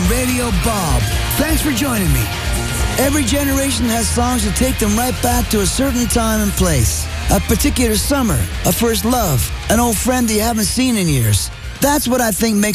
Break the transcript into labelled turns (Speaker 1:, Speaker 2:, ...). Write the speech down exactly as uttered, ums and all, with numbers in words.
Speaker 1: Radio Bob. Thanks for joining me. Every generation has songs that take them right back to a certain time and place. A particular summer, a first love, an old friend you haven't seen in years. That's what I think makes